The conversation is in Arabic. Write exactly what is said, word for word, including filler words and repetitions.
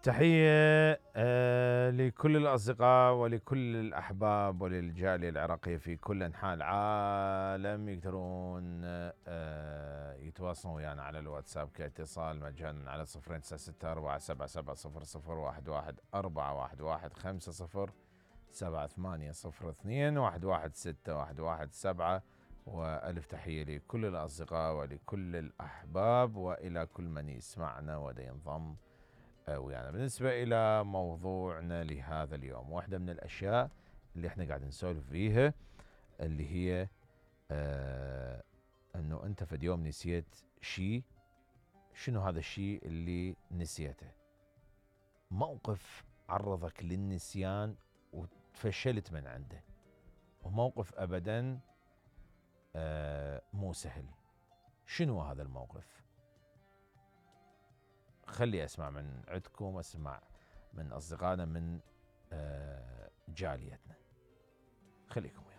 تحية آه، لكل الأصدقاء ولكل الأحباب وللجالية العراقية في كل أنحاء العالم. يقدرون آه، يتواصلون ويانا على الواتساب كاتصال مجانا على صفرين تسعة ستة أربعة سبعة سبعة صفر صفر واحد واحد أربعة واحد واحد خمسة صفر سبعة ثمانية صفر اثنين واحد واحد ستة واحد واحد سبعة. وألف تحية لكل الأصدقاء ولكل الأحباب وإلى كل من يسمعنا ودا ينضم ويانا. يعني بالنسبة إلى موضوعنا لهذا اليوم، واحدة من الأشياء اللي احنا قاعد نسولف فيها اللي هي آه أنه أنت في يوم نسيت شيء. شنو هذا الشيء اللي نسيته؟ موقف عرضك للنسيان وتفشلت من عنده، وموقف أبدا آه مو سهل. شنو هذا الموقف؟ خلي أسمع من عندكم، أسمع من أصدقائنا من آه جاليتنا. خليكم